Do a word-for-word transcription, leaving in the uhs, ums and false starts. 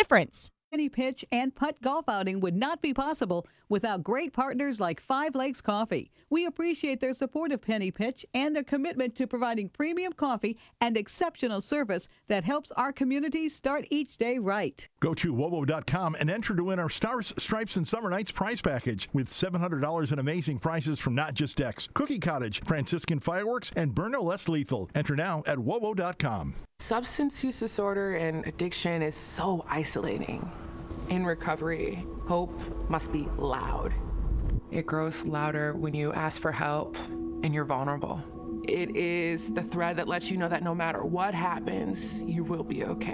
difference. Any pitch and putt golf outing would not be possible without great partners like Five Lakes Coffee. We appreciate their support of Penny Pitch and their commitment to providing premium coffee and exceptional service that helps our community start each day right. Go to wowo dot com and enter to win our Stars, Stripes, and Summer Nights prize package with seven hundred dollars in amazing prizes from Not Just Decks, Cookie Cottage, Franciscan Fireworks, and Burn No Less Lethal. Enter now at wowo dot com. Substance use disorder and addiction is so isolating. In recovery, hope must be loud. It grows louder when you ask for help and you're vulnerable. It is the thread that lets you know that no matter what happens, you will be okay.